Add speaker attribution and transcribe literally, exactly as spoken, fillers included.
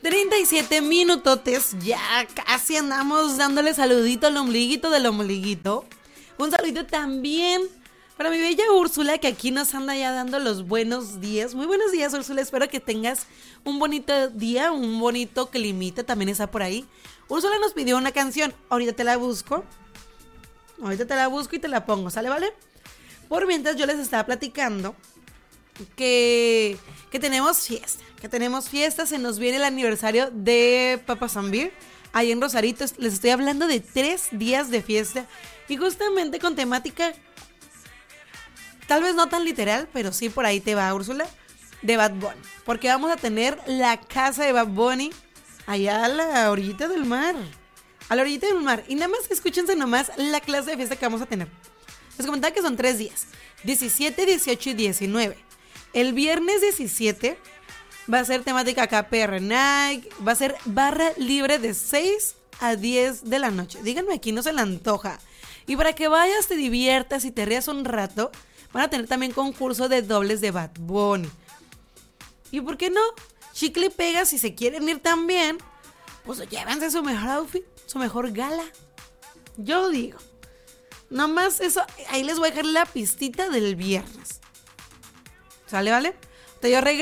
Speaker 1: treinta y siete minutotes, ya casi andamos dándole saludito al ombliguito del ombliguito. Un saludito también para mi bella Úrsula, que aquí nos anda ya dando los buenos días. Muy buenos días, Úrsula, espero que tengas un bonito día, un bonito climita, también está por ahí. Úrsula nos pidió una canción, ahorita te la busco. Ahorita te la busco y te la pongo, ¿sale, vale? Por mientras yo les estaba platicando que, que tenemos fiesta, que tenemos fiesta, se nos viene el aniversario de Papa Zambir, ahí en Rosarito. Les estoy hablando de tres días de fiesta y justamente con temática, tal vez no tan literal, pero sí por ahí te va, Úrsula, de Bad Bunny, porque vamos a tener la casa de Bad Bunny allá a la orillita del mar, a la orillita del mar, y nada más escúchense nomás la clase de fiesta que vamos a tener. Les comentaba que son tres días, diecisiete, dieciocho y diecinueve. El viernes diecisiete va a ser temática K P R Night, va a ser barra libre de seis a diez de la noche. Díganme, aquí no se le antoja. Y para que vayas, te diviertas y te rías un rato, van a tener también concurso de dobles de Bad Bunny. ¿Y por qué no? Chicle y pega, si se quieren ir también, pues llévense su mejor outfit, su mejor gala. Yo digo. Nomás eso, ahí les voy a dejar la pistita del viernes. ¿Sale, vale? Te yo regreso.